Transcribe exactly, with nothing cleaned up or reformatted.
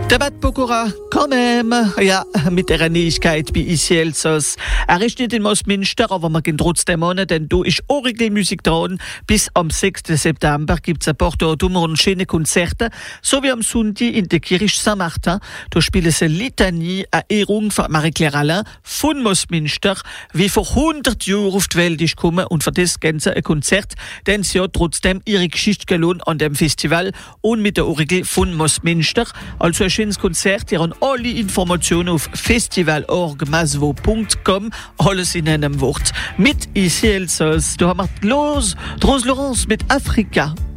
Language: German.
Der Bad Pokora, quand même. Ja, mit der Neuigkeit bei Ici Elsass. Er ist nicht in Mosmünster, aber wir gehen trotzdem an, denn da ist auch Musik dran. Bis am sechsten September gibt es ein paar Dummer und schöne Konzerte, sowie am Sonntag in der Kirche Saint-Martin. Da spielen sie Litanie, eine Ehrung von Marie-Claire Alain von Mosmünster, wie vor hundert Jahren auf die Welt ist gekommen, und für das gehen sie ein Konzert, denn sie hat trotzdem ihre Geschichte gelohnt an dem Festival und mit der Orgel von Mosmünster. Also ein schönes Konzert. Ihr habt alle Informationen auf festival punkt org masvo punkt com. Alles in einem Wort. Mit Ici Elsass. Da haben wir los, Rose Laurence mit Afrika.